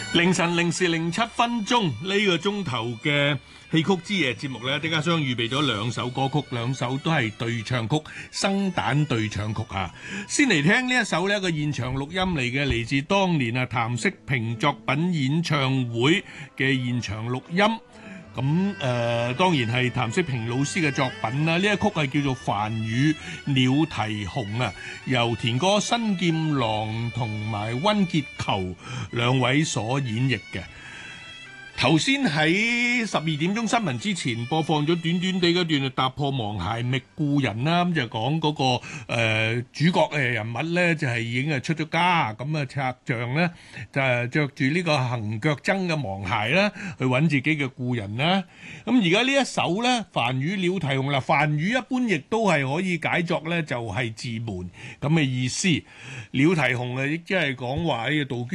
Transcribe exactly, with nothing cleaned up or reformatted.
凌晨零時零七分鐘呢個鐘頭嘅戲曲之夜節目呢，丁家雙預備咗兩首歌曲，兩首都係對唱曲，生旦對唱曲啊！先嚟聽呢一首呢，一個現場錄音嚟嘅，嚟自當年啊譚式平作品演唱會嘅現場錄音。咁誒、呃、當然係譚式平老師嘅作品啦，呢一曲係叫做《梵語鳥啼紅》啊，由田歌新劍郎同埋溫潔球兩位所演繹嘅。頭先喺十二點鐘新聞之前播放咗短短地嗰段踏破盲鞋覓故人啦，咁就講嗰、那個、呃、主角嘅人物咧，就係、是、已經係出咗家，咁啊拆像咧就係着住呢個行腳僧嘅盲鞋啦，去揾自己嘅故人啦。咁而家呢一首咧《梵語鳥啼紅》啦，梵語一般亦都係可以解作咧，就係、是、自門咁嘅意思。鳥啼紅啊，亦即係講話呢個杜